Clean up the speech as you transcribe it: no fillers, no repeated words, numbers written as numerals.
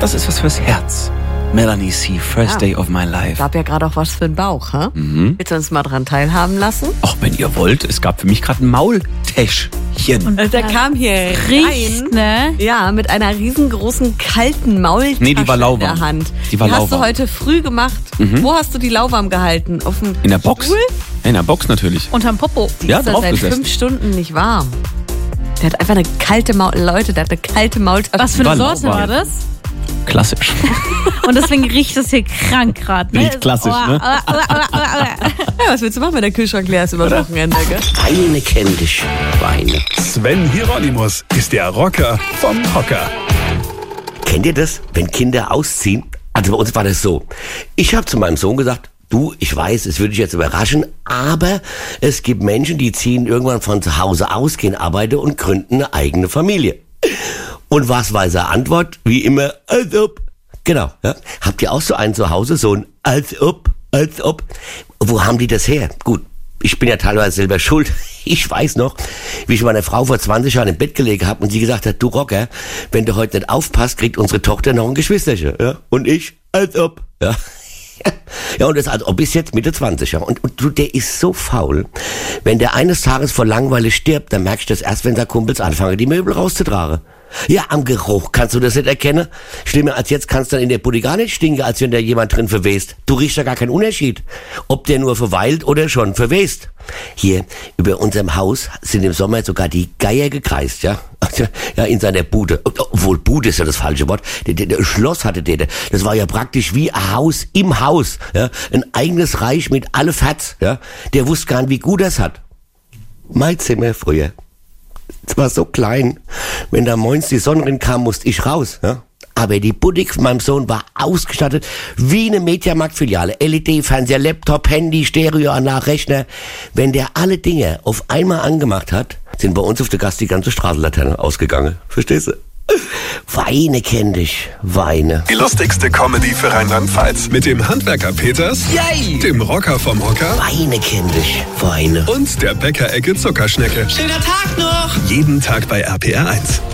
Das ist was fürs Herz. Melanie C., First Day of My Life. Gab ja gerade auch was für den Bauch, hä? Willst du uns mal dran teilhaben lassen? Auch wenn ihr wollt, es gab für mich gerade ein Maultäschchen. Der kam hier Riecht, rein. ne? Ja, mit einer riesengroßen kalten Maultasche Nee, die war lauwarm. in der Hand. Die war hast lauwarm. du heute früh gemacht. Wo hast du die lauwarm gehalten? Auf dem In der Box? Stuhl? In der Box natürlich. Unterm Popo. Ja, Ist er drauf seit gesessen. 5 Stunden nicht warm. Der hat einfach eine kalte Leute, der hat eine kalte Maultasche. Was für eine War Sorte lauwarm. war das? Klassisch. Und deswegen riecht es hier krank gerade, ne? Riecht klassisch, ne? Ja, was willst du machen, wenn der Kühlschrank leer ist über das Wochenende, gell? Weine kenn dich, Weine. Sven Hieronymus ist der Rocker vom Hocker. Kennt ihr das, wenn Kinder ausziehen? Also bei uns war das so. Ich habe zu meinem Sohn gesagt, du, ich weiß, es würde dich jetzt überraschen, aber es gibt Menschen, die ziehen irgendwann von zu Hause aus, gehen arbeiten und gründen eine eigene Familie. Und was war seine Antwort? Wie immer, als ob. Genau, ja. Habt ihr auch so einen zu Hause, so ein als ob? Wo haben die das her? Gut, ich bin ja teilweise selber schuld. Ich weiß noch, wie ich meine Frau vor 20 Jahren im Bett gelegen habe und sie gesagt hat, du Rocker, wenn du heute nicht aufpasst, kriegt unsere Tochter noch ein Geschwisterchen. Ja? Und ich, als ob. Ja. Ja, und das als ob ist jetzt Mitte 20. Ja. Und du, der ist so faul. Wenn der eines Tages vor Langeweile stirbt, dann merkst du das erst, wenn seine Kumpels anfangen, die Möbel rauszutragen. Ja, am Geruch kannst du das nicht erkennen. Schlimmer als jetzt kannst du dann in der Bude gar nicht stinken, als wenn da jemand drin verwest. Du riechst ja gar keinen Unterschied, ob der nur verweilt oder schon verwest. Hier, über unserem Haus sind im Sommer sogar die Geier gekreist, ja. Ja, in seiner Bude. Obwohl, Bude ist ja das falsche Wort. Der Schloss hatte der. Das war ja praktisch wie ein Haus im Haus, ja. Ein eigenes Reich mit alle Fats, ja. Der wusste gar nicht, wie gut das hat. Mein Zimmer früher. Es war so klein. Wenn da morgens die Sonne reinkam, musste ich raus. Ja? Aber die Boutique von meinem Sohn war ausgestattet wie eine Mediamarkt-Filiale. LED-Fernseher, Laptop, Handy, Stereoanlage, Rechner. Wenn der alle Dinge auf einmal angemacht hat, sind bei uns auf der Gast die ganze Straßenlaterne ausgegangen. Verstehst du? Weine kenn dich, Weine. Die lustigste Comedy für Rheinland-Pfalz. Mit dem Handwerker Peters, Yay! dem Rocker vom Hocker Weine kenn dich, Weine. und der Bäckerecke Zuckerschnecke. Schöner Tag noch! Jeden Tag bei RPR 1.